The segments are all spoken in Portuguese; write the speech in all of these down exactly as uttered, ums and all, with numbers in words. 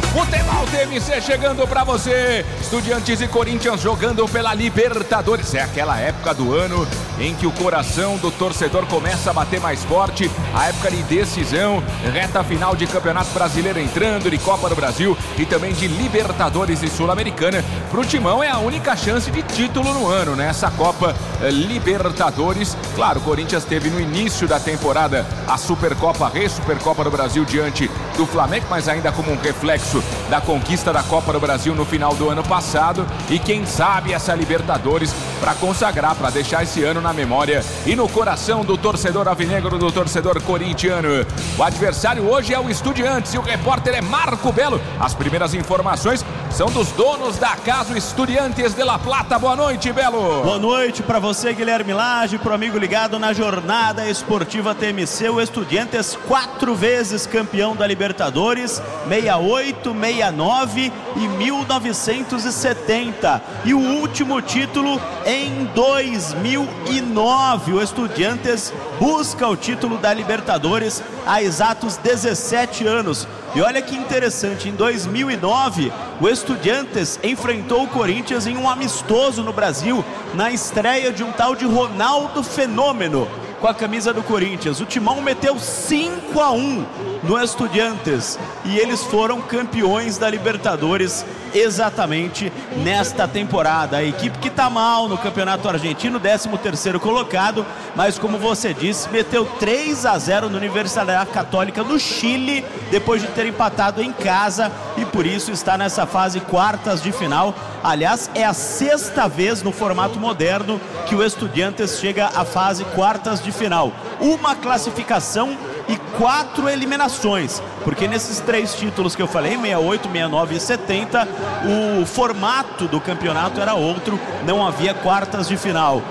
Futebol T M C chegando pra você. Estudiantes e Corinthians jogando pela Libertadores. É aquela época do ano em que o coração do torcedor começa a bater mais forte. A época de decisão, reta final de Campeonato Brasileiro entrando, de Copa do Brasil e também de Libertadores e Sul-Americana. Pro Timão é a única chance de título no ano, né? Essa Copa Libertadores. Claro, o Corinthians teve no início da temporada a Supercopa, a Re-Supercopa do Brasil diante do Flamengo, mas ainda como um reflexo da conquista da Copa do Brasil no final do ano passado. E quem sabe essa Libertadores para consagrar, para deixar esse ano na memória e no coração do torcedor alvinegro, do torcedor corintiano. O adversário hoje é o Estudiantes e o repórter é Marco Belo. As primeiras informações são dos donos da casa, o Estudiantes de La Plata. Boa noite, Belo. Boa noite para você, Guilherme Lage, pro amigo ligado na Jornada Esportiva T M C. O Estudiantes, quatro vezes campeão da Libertadores, sessenta e oito, sessenta e nove e mil novecentos e setenta. E o último título em dois mil e nove. O Estudiantes busca o título da Libertadores há exatos dezessete anos. E olha que interessante, em dois mil e nove, o Estudiantes enfrentou o Corinthians em um amistoso no Brasil, na estreia de um tal de Ronaldo Fenômeno com a camisa do Corinthians. O Timão meteu cinco a um no Estudiantes e eles foram campeões da Libertadores exatamente nesta temporada. A equipe que está mal no Campeonato Argentino, décimo terceiro colocado, mas como você disse, meteu três a zero no Universidade Católica no Chile, depois de ter empatado em casa, e por isso está nessa fase quartas de final. Aliás, é a sexta vez no formato moderno que o Estudiantes chega à fase quartas de final. Uma classificação e quatro eliminações, porque nesses três títulos que eu falei, sessenta e oito, sessenta e nove e setenta, o formato do campeonato era outro, não havia quartas de final.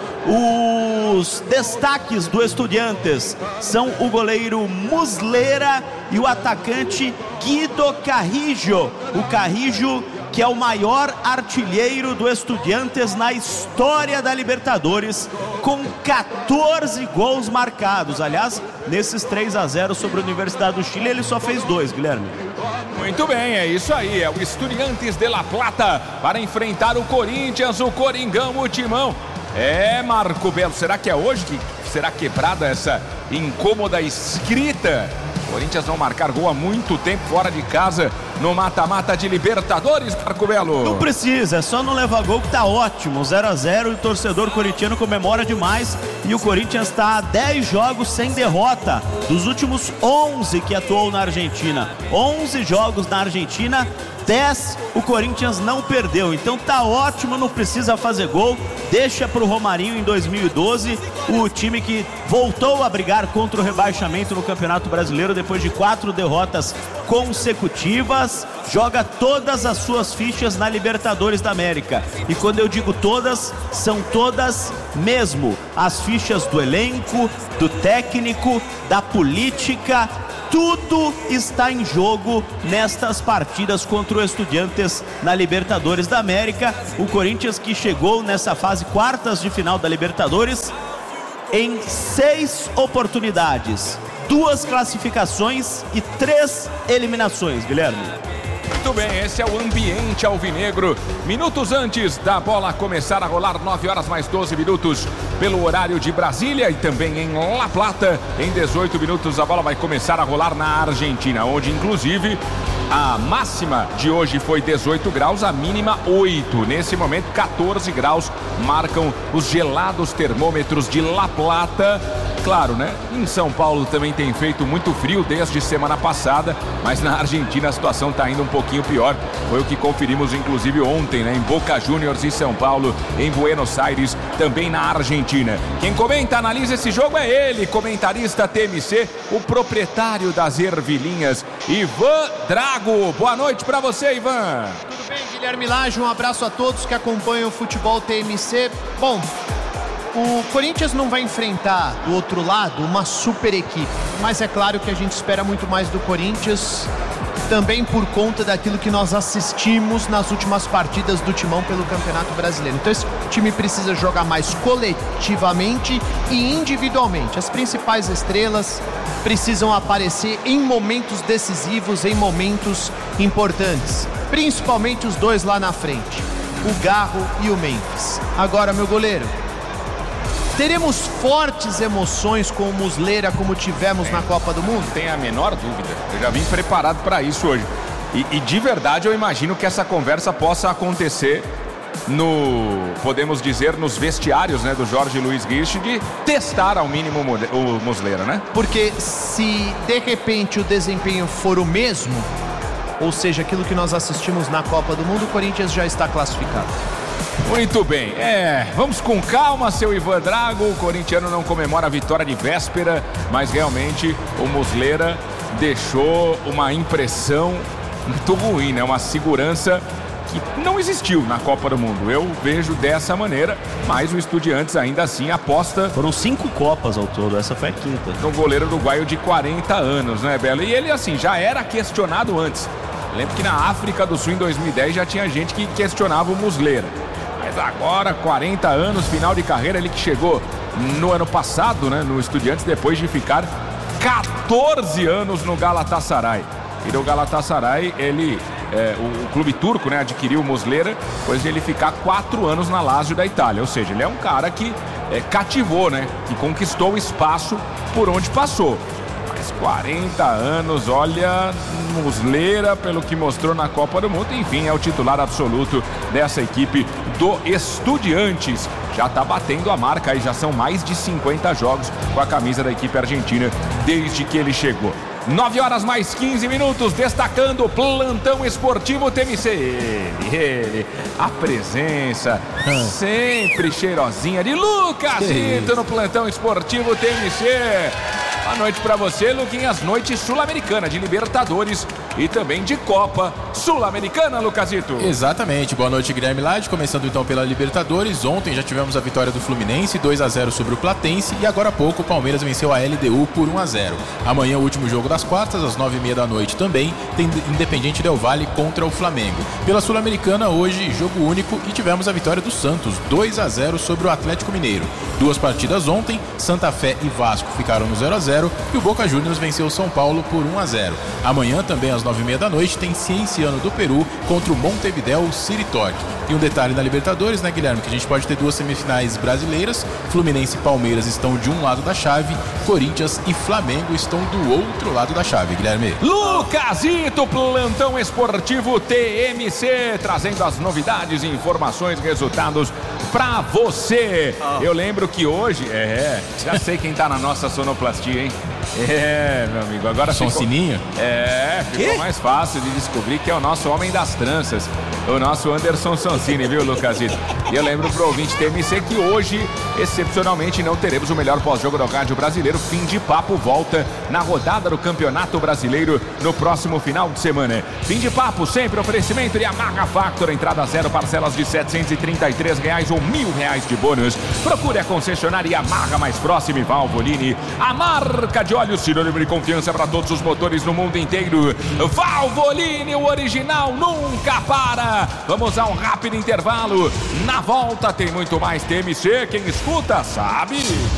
Os destaques do Estudiantes são o goleiro Muslera e o atacante Guido Carrillo. O Carrillo, que é o maior artilheiro do Estudiantes na história da Libertadores, com quatorze gols marcados. Aliás, nesses três a zero sobre a Universidade do Chile, ele só fez dois, Guilherme. Muito bem, é isso aí, é o Estudiantes de La Plata para enfrentar o Corinthians, o Coringão, o Timão. É, Marco Belo, será que é hoje que será quebrada essa incômoda escrita? Corinthians não marcar gol há muito tempo fora de casa no mata-mata de Libertadores, Marco Belo. Não precisa, é só não levar gol que tá ótimo. zero a zero e o torcedor corintiano comemora demais. E o Corinthians está a dez jogos sem derrota dos últimos onze que atuou na Argentina. onze jogos na Argentina, dez o Corinthians não perdeu. Então tá ótimo, não precisa fazer gol. Deixa pro Romarinho em dois mil e doze, o time que voltou a brigar contra o rebaixamento no Campeonato Brasileiro depois de quatro derrotas consecutivas, joga todas as suas fichas na Libertadores da América. E quando eu digo todas, são todas mesmo. As fichas do elenco, do técnico, da política, tudo está em jogo nestas partidas contra o Estudiantes na Libertadores da América. O Corinthians, que chegou nessa fase quartas de final da Libertadores em seis oportunidades, duas classificações e três eliminações, Guilherme. Muito bem, esse é o ambiente alvinegro. Minutos antes da bola começar a rolar, nove horas mais doze minutos pelo horário de Brasília e também em La Plata. Em dezoito minutos a bola vai começar a rolar na Argentina, onde inclusive a máxima de hoje foi dezoito graus, a mínima oito. Nesse momento, quatorze graus marcam os gelados termômetros de La Plata. Claro, né? Em São Paulo também tem feito muito frio desde semana passada, mas na Argentina a situação está indo um pouquinho pior. Foi o que conferimos inclusive ontem, né? Em Boca Juniors e São Paulo, em Buenos Aires, também na Argentina. Quem comenta, analisa esse jogo é ele, comentarista T M C, o proprietário das ervilhinhas, Ivan Drago. Boa noite para você, Ivan. Tudo bem, Guilherme Lage? Um abraço a todos que acompanham o futebol T M C. Bom, o Corinthians não vai enfrentar do outro lado uma super equipe, mas é claro que a gente espera muito mais do Corinthians também por conta daquilo que nós assistimos nas últimas partidas do Timão pelo Campeonato Brasileiro. Então esse time precisa jogar mais coletivamente e individualmente. As principais estrelas precisam aparecer em momentos decisivos, em momentos importantes, principalmente os dois lá na frente, o Garro e o Memphis. Agora, meu goleiro, teremos fortes emoções com o Muslera como tivemos na Copa do Mundo? Não tem a menor dúvida. Eu já vim preparado para isso hoje. E, e de verdade eu imagino que essa conversa possa acontecer no, podemos dizer, nos vestiários, né, do Jorge Luiz Guiche, de testar ao mínimo o Muslera, né? Porque se de repente o desempenho for o mesmo, ou seja, aquilo que nós assistimos na Copa do Mundo, o Corinthians já está classificado. Muito bem, é, vamos com calma, seu Ivan Drago. O corintiano não comemora a vitória de véspera, mas realmente o Muslera deixou uma impressão muito ruim, né? Uma segurança que não existiu na Copa do Mundo. Eu vejo dessa maneira, mas o Estudiantes ainda assim aposta... Foram cinco Copas ao todo, essa foi a quinta. No goleiro uruguaio de quarenta anos, né, Belo? E ele, assim, já era questionado antes. Lembro que na África do Sul, em dois mil e dez, já tinha gente que questionava o Muslera. Mas agora, quarenta anos, final de carreira, ele que chegou no ano passado, né, no Estudiantes, depois de ficar quatorze anos no Galatasaray. E no Galatasaray, ele, é, o, o clube turco, né, adquiriu o Muslera, depois de ele ficar quatro anos na Lazio da Itália. Ou seja, ele é um cara que é, cativou, né, que conquistou o espaço por onde passou. Mas quarenta anos, olha, Muslera, pelo que mostrou na Copa do Mundo, enfim, é o titular absoluto dessa equipe do Estudiantes. Já está batendo a marca aí, já são mais de cinquenta jogos com a camisa da equipe argentina desde que ele chegou. nove horas mais quinze minutos, destacando o plantão esportivo T M C. Ele, ele, a presença sempre cheirosinha de Lucasito no plantão esportivo T M C. Boa noite pra você, Luquinhas. Noite sul-americana de Libertadores e também de Copa Sul-Americana, Lucasito. Exatamente. Boa noite, Guilherme Lade. Começando então pela Libertadores. Ontem já tivemos a vitória do Fluminense, dois a zero sobre o Platense. E agora há pouco o Palmeiras venceu a L D U por um a zero. Amanhã o último jogo das quartas, às nove e meia da noite também, tem Independiente Del Valle contra o Flamengo. Pela Sul-Americana, hoje, jogo único e tivemos a vitória do Santos, dois a zero sobre o Atlético Mineiro. Duas partidas ontem, Santa Fé e Vasco ficaram no zero a zero e o Boca Juniors venceu o São Paulo por um a zero. Amanhã, também às nove e meia da noite, tem Cienciano do Peru contra o Montevideo City Torque. E um detalhe na Libertadores, né, Guilherme, que a gente pode ter duas semifinais brasileiras. Fluminense e Palmeiras estão de um lado da chave, Corinthians e Flamengo estão do outro lado da chave, Guilherme. Lucasito, plantão esportivo T M C, trazendo as novidades, informações, resultados pra você. Oh. Eu lembro que hoje, é, já sei quem tá na nossa sonoplastia, hein? É, meu amigo, agora Som ficou... Sininho? É, ficou que? mais fácil de descobrir que é o nosso homem das tranças, o nosso Anderson Sonsini, viu, Lucasito? E eu lembro pro ouvinte T M C que hoje, excepcionalmente, não teremos o melhor pós-jogo do rádio brasileiro. Fim de papo volta na rodada do Campeonato Brasileiro no próximo final de semana. Fim de papo, sempre oferecimento de Yamaha Factor, entrada zero, parcelas de setecentos e trinta e três reais ou mil reais de bônus. Procure a concessionária Yamaha mais próxima e Valvoline, a marca de óleo sinônimo de confiança para todos os motores no mundo inteiro. Valvoline, o original nunca para. Vamos a um rápido intervalo. Na volta tem muito mais T M C. Quem escuta sabe.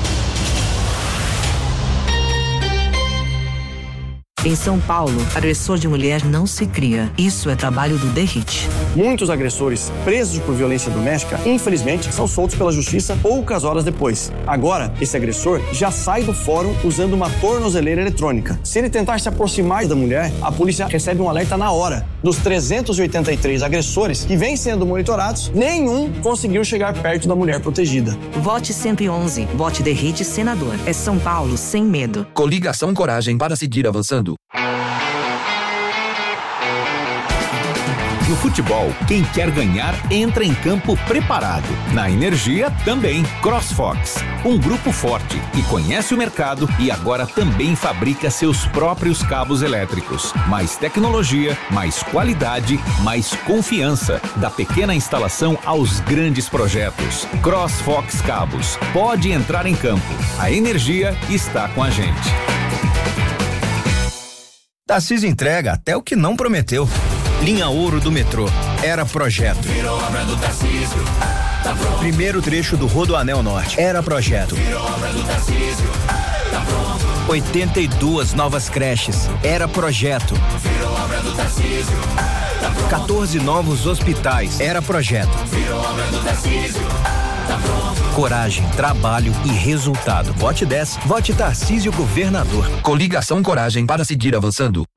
Em São Paulo, agressor de mulher não se cria. Isso é trabalho do D R I T. Muitos agressores presos por violência doméstica, infelizmente, são soltos pela justiça poucas horas depois. Agora, esse agressor já sai do fórum usando uma tornozeleira eletrônica. Se ele tentar se aproximar da mulher, a polícia recebe um alerta na hora. Dos trezentos e oitenta e três agressores que vêm sendo monitorados, nenhum conseguiu chegar perto da mulher protegida. Vote cento e onze. Vote D R I T Senador. É São Paulo sem medo. Coligação Coragem para seguir avançando. No futebol, quem quer ganhar entra em campo preparado. Na energia, também. CrossFox, um grupo forte que conhece o mercado e agora também fabrica seus próprios cabos elétricos. Mais tecnologia, mais qualidade, mais confiança. Da pequena instalação aos grandes projetos. CrossFox Cabos. Pode entrar em campo. A energia está com a gente. Tarcísio entrega até o que não prometeu. Linha Ouro do metrô. Era projeto. Virou obra do Tarcísio. Tá pronto. Primeiro trecho do Rodoanel Norte. Era projeto. Virou obra do Tarcísio. Tá pronto. oitenta e duas novas creches. Era projeto. Virou obra do Tarcísio. Tá pronto. quatorze novos hospitais. Era projeto. Virou obra do Tarcísio. Tá pronto. Coragem, trabalho e resultado. Vote dez. Vote Tarcísio Governador. Coligação Coragem para seguir avançando.